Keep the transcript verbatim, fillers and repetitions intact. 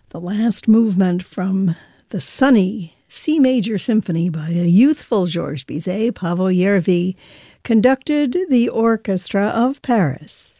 the last movement from the sunny C major symphony by a youthful Georges Bizet, Pavel Yervi, conducted the Orchestra of Paris.